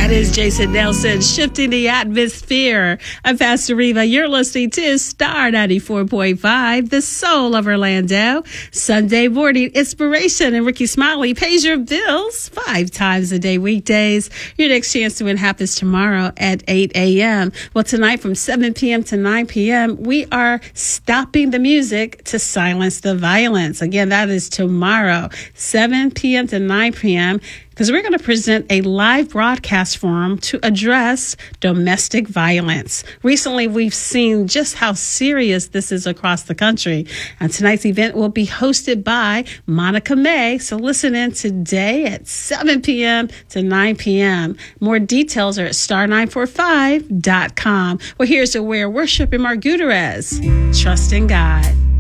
That is Jason Nelson, shifting the atmosphere. I'm Pastor Reva. You're listening to Star 94.5, the soul of Orlando. Sunday morning inspiration, and Ricky Smiley pays your bills 5 times a day, weekdays. Your next chance to win happens tomorrow at 8 a.m. Well, tonight from 7 p.m. to 9 p.m., we are stopping the music to silence the violence. Again, that is tomorrow, 7 p.m. to 9 p.m., because we're going to present a live broadcast forum to address domestic violence. Recently, we've seen just how serious this is across the country. And tonight's event will be hosted by Monica May. So listen in today at 7 p.m. to 9 p.m. More details are at star945.com. Well, here's to where worship in Mark Gutierrez. Trust in God.